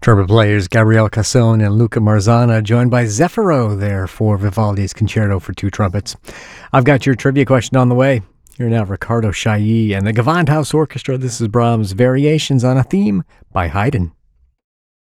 Trumpet players Gabriele Cassone and Luca Marzana, joined by Zeffiro there for Vivaldi's Concerto for Two Trumpets. I've got your trivia question on the way. Here now, Riccardo Chailly and the Gewandhaus Orchestra. This is Brahms' Variations on a Theme by Haydn.